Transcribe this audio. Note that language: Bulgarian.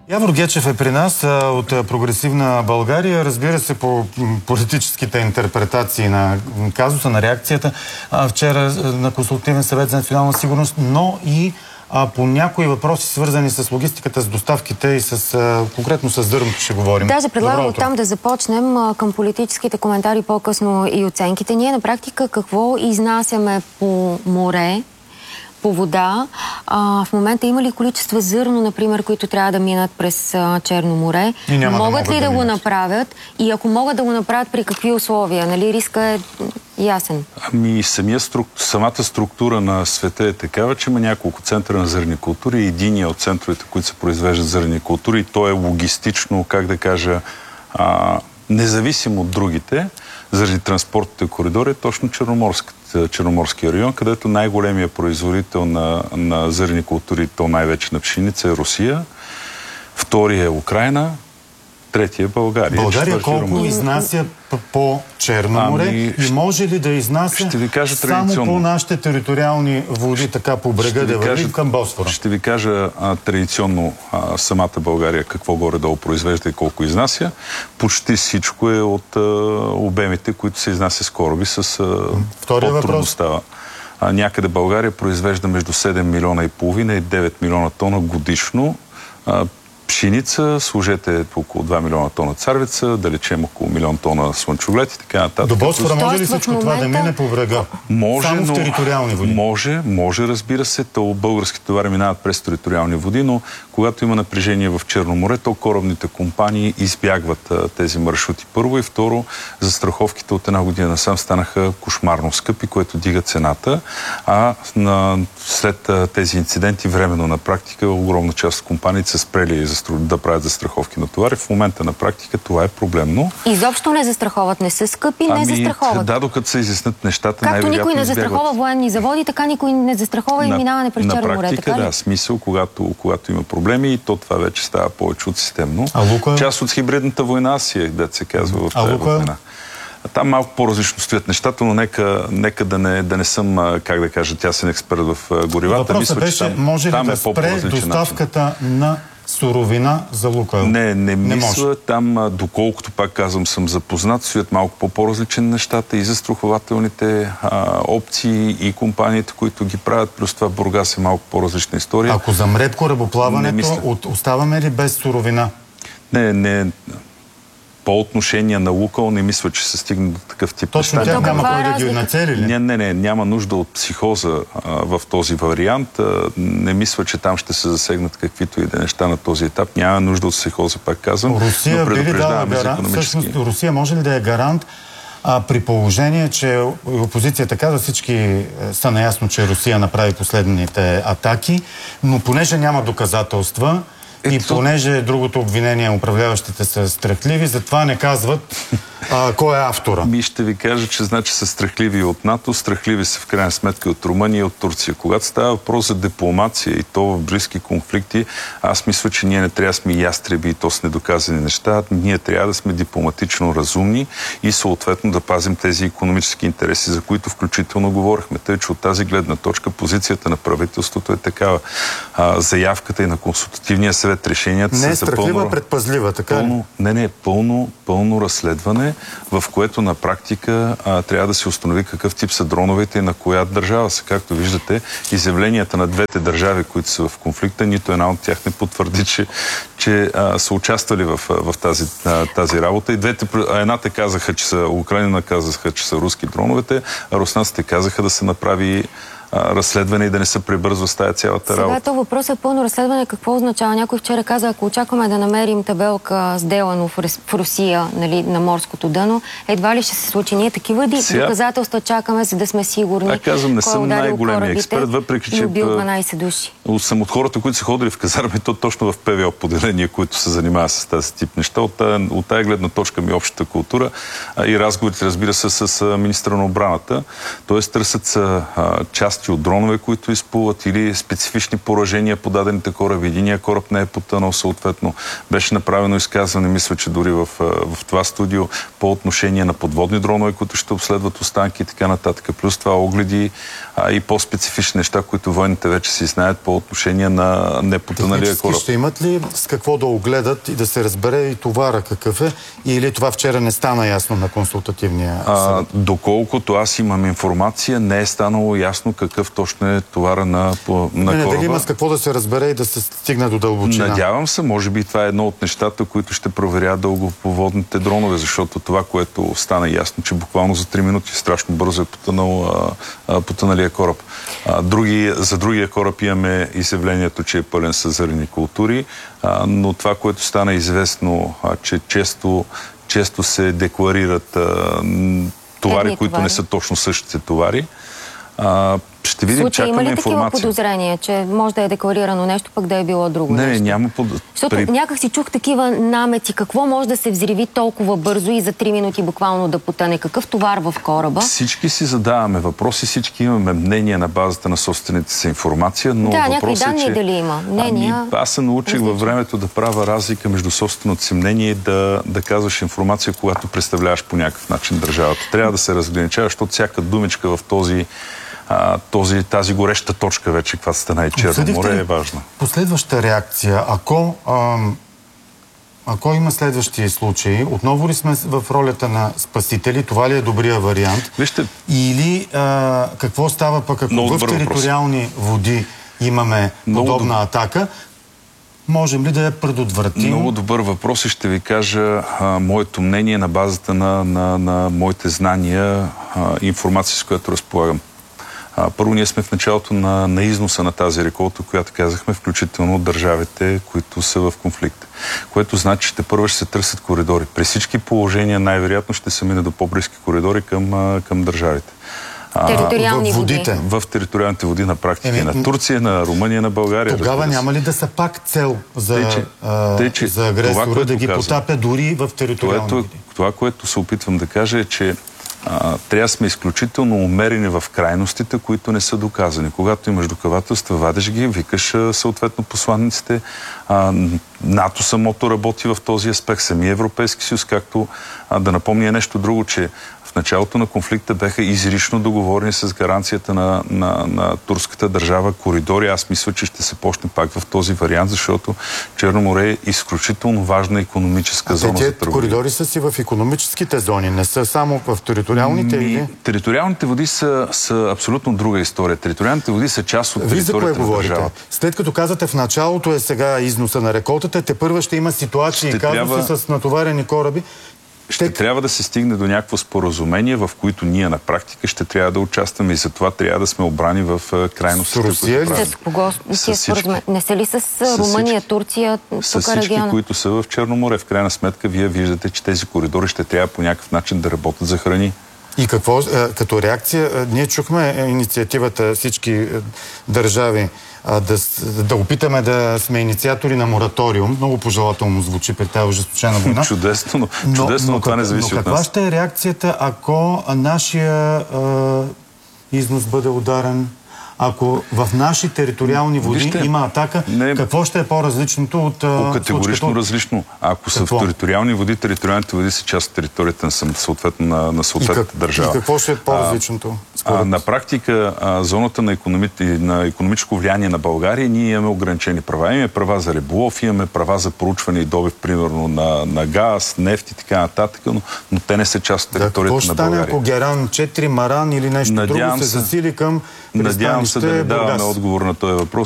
Явор Гечев е при нас от Прогресивна България. Разбира се, по политическите интерпретации на казуса, на реакцията вчера на Консултативен съвет за национална сигурност, но и по някои въпроси, свързани с логистиката, с доставките и конкретно с зърното ще говорим. Даже предлагам оттам да започнем към политическите коментари по-късно и оценките. Ние на практика какво изнасяме по море, по вода? В момента има ли количества зърно, например, които трябва да минат през Черно море? Могат ли да го направят? И ако могат да го направят, при какви условия? Нали, риска е ясен. Ами самата структура на света е такава, че има няколко центъра на зърни култури. Единия от центровете, които се произвеждат зърни култури, и то е логистично, как да кажа, независимо от другите, заради транспортните коридори, е точно Черноморския район, където най-големият производител на зърни култури, то най-вече на пшеница, е Русия. Втория е Украйна. Третия е България. България колко изнася по Черно море и може ли да изнася само по нашите териториални води, така по брега да върви към Босфора? Ще ви кажа традиционно самата България какво горе-долу произвежда и колко изнася. Почти всичко е от обемите, които се изнася с кораби с по-трудността. Някъде България произвежда между 7 милиона и половина и 9 милиона тона годишно. Пшеница, сложете около 2 милиона тона царвица, да речем около милион тона слънчоглед и така нататък. До Босфора може ли всичко това да мине по брега? Може, само в териториални води? Може, разбира се. Българските товари минават през териториални води, но когато има напрежение в Черно море, то корабните компании избягват тези маршрути. Първо и второ, застраховките от една година насам станаха кошмарно скъпи, което дига цената, след тези инциденти временно на практика огромна част от компаниите са спрели да правят застраховки на товари. В момента на практика това е проблемно. Изобщо не застраховат, не са скъпи, не застраховат. Да, докато се изяснат нещата, както никой не застрахова военни заводи, така никой не застрахова и минаване през Черно море. На практика, да, смисъл, когато има проблеми, и то това вече става повече от системно. Част от хибридната война си е, дето се казва в тази война. Там малко по-различно стоят нещата, но нека да не съм, как да кажа, тясен експерт в горивата. Въпросът беше, може ли да спре доставката на суровина за Лукойл? Не мисля. Там, доколкото, пак казвам, съм запознат, стоят малко по-различни нещата и застрахователните опции и компаниите, които ги правят, плюс това Бургас е малко по-различна история. Ако замре корабоплаването, оставаме ли без суровина? Не. По отношение на Лукойл не мисля, че се стигне до такъв тип неща. Точно тя няма кой да ги нацели ли? Не, няма нужда от психоза в този вариант. Не мисля, че там ще се засегнат каквито и да неща на този етап. Няма нужда от психоза, пак казвам. Русия би ли дала гарант? Всъщност, Русия може ли да е гарант при положение, че опозицията казва, всички са наясно, че Русия направи последните атаки, но понеже няма доказателства, и понеже другото обвинение, управляващите са страхливи, затова не казват кой е автора. Ще ви кажа, че значи са страхливи от НАТО, страхливи са в крайна сметка от Румъния и от Турция. Когато става въпрос за дипломация и то в близки конфликти, аз мисля, че ние не трябва да сме ястреби и то с недоказани неща. Ние трябва да сме дипломатично разумни и съответно да пазим тези икономически интереси, за които включително говорихме. Тъй, че от тази гледна точка позицията на правителството е такава. Заявката и на Консултативния съвет, решенията не е страхлива, предпазлива, така ли? Не, пълно разследване, в което на практика трябва да се установи какъв тип са дроновете и на коя държава са. Както виждате, изявленията на двете държави, които са в конфликта, нито една от тях не потвърди, че са участвали в тази работа. И едната казаха, че са Украина, казаха, че са руски дроновете, а руснаците казаха да се направи разследване и да не се прибързва с тая цялата работа. Сега то въпрос е пълно разследване. Какво означава? Някой вчера каза, ако очакваме да намерим табелка с делано в Русия, нали, на морското дъно, едва ли ще се случи. Ние такива доказателства чакаме, за да сме сигурни. Казвам, не съм най-големия експерт, въпреки че убил 12 души. Съм от хората, които са ходили в казарми, то точно в ПВО поделение, които се занимава с тази тип неща. От тая гледна точка ми общата култура и разговорите, разбира се, с министра на отбраната. Тоест търсят са части от дронове, които изплуват, или специфични поражения по дадените кораби. Единия кораб не е потънал, съответно. Беше направено изказване, мисля, че дори в това студио, по отношение на подводни дронове, които ще обследват останки и така нататък. Плюс това огледи и по-специфични неща, които военните вече си знаят по отношение на непотъналия кораб. Ще имат ли с какво да огледат и да се разбере и товара какъв е? Или това вчера не стана ясно на консултативния съвет? Доколкото аз имам информация, не е станало ясно какъв точно е товара на кораба. Дали има с какво да се разбере и да се стигне до дълбочина? Надявам се, може би това е едно от нещата, които ще проверят дългоповодните дронове, защото това, което стана ясно, че буквално за 3 минути страшно бързо е потъналия кораб. За другия кораб имаме изявлението, че е пълен с зърнени култури, но това, което стана известно, че често се декларират товари, които не са точно същите товари. Ще видим, чакаме информация. Има ли такива подозрения, че може да е декларирано нещо, пък да е било друго нещо? Няма Защото някак си чух такива намеци. Какво може да се взриви толкова бързо и за 3 минути буквално да потъне? Какъв товар в кораба? Всички си задаваме въпроси, всички имаме мнение на базата на собствените си информация, но някакви данни дали има? Мнения... аз се научих във времето да правя разлика между собственото си мнение и да казваш информация, когато представляваш по някакъв начин държавата. Трябва да се разграничава, защото всяка думичка в тази гореща точка вече, каква стана и Черно море, е важна. Последваща реакция, ако има следващи случаи, отново ли сме в ролята на спасители? Това ли е добрия вариант? Вижте, или какво става пък, ако в териториални води имаме подобна атака? Можем ли да я предотвратим? Много добър въпрос и ще ви кажа моето мнение на базата на моите знания и информация, с която разполагам. Първо, ние сме в началото на износа на тази реколта, която казахме, включително от държавите, които са в конфликт. Което значи, че тепърва ще се търсят коридори. При всички положения най-вероятно ще се мине до по-близки коридори към държавите. Териториални води. В териториалните води на практика на Турция, на Румъния, на България. Тогава няма ли да са пак цел за агресора да ги потапя дори в териториални води? Това, което се опитвам да кажа е, че трябва да сме изключително умерени в крайностите, които не са доказани. Когато имаш доказателства, вадиш ги, викаш съответно посланниците. НАТО самото работи в този аспект, самия Европейски съюз, както да напомня нещо друго, че в началото на конфликта беха изрично договорени с гаранцията на турската държава коридори. Аз мисля, че ще се почне пак в този вариант, защото Черно море е изключително важна икономическа зона за търговия. Коридори са си в икономическите зони, не са само в териториалните или? Териториалните води са абсолютно друга история. Териториалните води са част от територията на държавата. След като казате в началото е сега износа на реколтата, тепърва ще има ситуации и казуси с натоварени кораби. Ще трябва да се стигне до някакво споразумение, в които ние на практика ще трябва да участваме и за това трябва да сме обрани в крайностите. С Русия ли? С кого? Не са ли с Румъния, Турция, с всички, които са в Черно море. В крайна сметка вие виждате, че тези коридори ще трябва по някакъв начин да работят за храни. И какво, като реакция, ние чухме инициативата всички държави да опитаме да сме инициатори на мораториум. Много пожелателно звучи при тази ожесточена война. Чудесно, но това не зависи от нас. Каква ще е реакцията, ако нашия износ бъде ударен? Ако в наши териториални води има атака, какво ще е по-различното от категорично различно. Ако са в териториални води, териториалните води са част от територията на съответната държава. И какво ще е по-различното? На практика, зоната на икономическо влияние на България, ние имаме ограничени права. Имаме права за риболов, имаме права за проучване и добив, примерно, на газ, нефт и така нататък, но те не са част от територията на България. Какво ще стане, ако Геран 4, Маран или нещо друго се засили към пристанище? Надявам се да не даваме отговор на този въпрос.